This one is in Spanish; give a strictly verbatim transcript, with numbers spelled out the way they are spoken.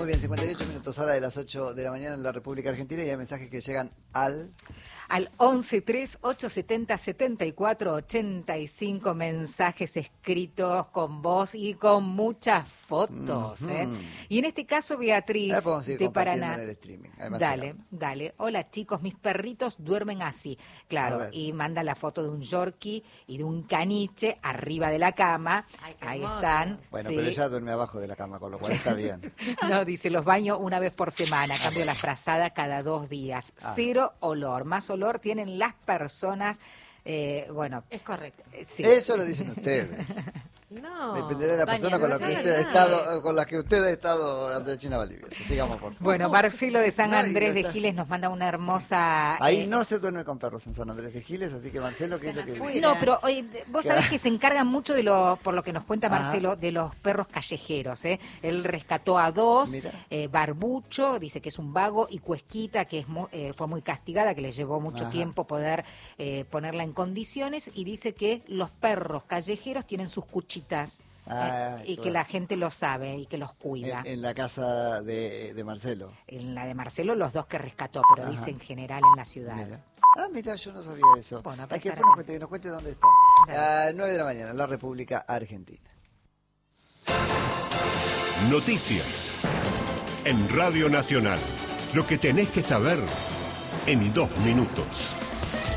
Muy bien, cincuenta y ocho minutos, hora de las ocho de la mañana en la República Argentina, y hay mensajes que llegan al... Al once tres ocho setenta setenta y cuatro ochenta y cinco, mensajes escritos con voz y con muchas fotos. Uh-huh. ¿eh? Y en este caso, Beatriz de Paraná. En el streaming. Además, dale, llegamos. dale. Hola chicos, mis perritos duermen así. Claro, y manda la foto de un yorkie y de un caniche arriba de la cama. Ay, Ahí hermoso. Están. Bueno, sí. pero ella duerme abajo de la cama, con lo cual está bien. No, dice, los baño una vez por semana, cambio ah, la frazada cada dos días. Ah. Cero olor, más olor tienen las personas, eh, bueno. Es correcto. Eh, sí. Eso lo dicen ustedes. No. Dependerá de la persona con la que usted ha estado, con la que usted ha estado, Andresina Valdivia. Sigamos, por favor. Bueno, Marcelo de San Andrés no, de Giles nos manda una hermosa... Ahí eh, no se duerme con perros en San Andrés de Giles, así que Marcelo, ¿qué es lo que dice? No, pero oye, vos sabés que se encargan mucho de los, por lo que nos cuenta Marcelo, Ajá. de los perros callejeros, ¿eh? Él rescató a dos, eh, Barbucho, dice que es un vago, y Cuesquita, que es muy, eh, fue muy castigada, que le llevó mucho Ajá. tiempo poder eh, ponerla en condiciones, y dice que los perros callejeros tienen sus cuchitas. Ah, eh, y claro. que la gente lo sabe y que los cuida. En, en la casa de, de Marcelo. En la de Marcelo, los dos que rescató, pero Ajá. dice en general en la ciudad. Mira. Ah, mira, yo no sabía eso. Bueno, hay que después nos cuente, que nos cuente dónde está. A las nueve de la mañana, en la República Argentina. Noticias. En Radio Nacional. Lo que tenés que saber en dos minutos.